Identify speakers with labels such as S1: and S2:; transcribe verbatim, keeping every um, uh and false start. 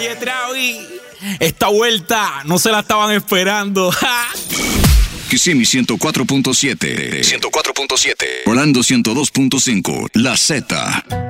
S1: Oye, Travi, esta vuelta no se la estaban esperando.
S2: Kissimmee ciento cuatro punto siete, ciento cuatro punto siete, Orlando ciento dos punto cinco, La Z.